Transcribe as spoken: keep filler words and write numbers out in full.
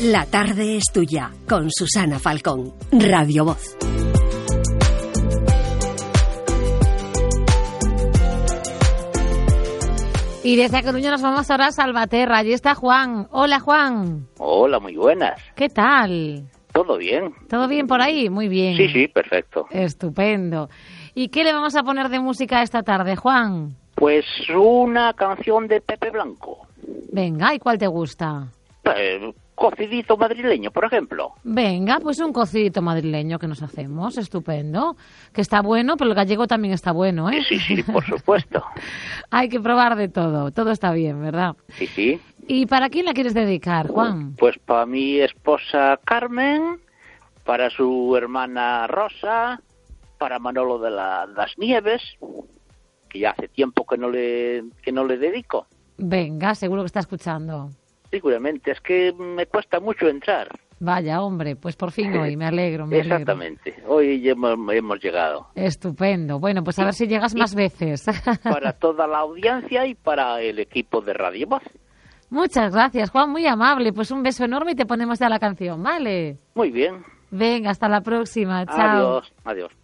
La tarde es tuya, con Susana Falcón, Radio Voz. Y desde A Coruña nos vamos ahora a Salvaterra. Allí está Juan. Hola, Juan. Hola, muy buenas. ¿Qué tal? ¿Todo bien? ¿Todo bien por ahí? Muy bien. Sí, sí, perfecto. Estupendo. ¿Y qué le vamos a poner de música esta tarde, Juan? Pues una canción de Pepe Blanco. Venga, ¿y cuál te gusta? Eh, cocidito madrileño, por ejemplo. Venga, pues un cocidito madrileño que nos hacemos, estupendo. Que está bueno, pero el gallego también está bueno, ¿eh? Sí, sí, por supuesto. Hay que probar de todo, todo está bien, ¿verdad? Sí, sí. ¿Y para quién la quieres dedicar, Juan? Pues para mi esposa Carmen, para su hermana Rosa, para Manolo de la, las Nieves, que ya hace tiempo que no le que no le dedico. Venga, seguro que está escuchando. Seguramente, es que me cuesta mucho entrar. Vaya, hombre, pues por fin hoy, me alegro, me alegro. Exactamente, hoy hemos, hemos llegado. Estupendo, bueno, pues a ver si llegas más veces. Para toda la audiencia y para el equipo de Radio Voz. Muchas gracias, Juan, muy amable. Pues un beso enorme y te ponemos ya la canción, ¿vale? Muy bien. Venga, hasta la próxima, chao. Adiós, adiós.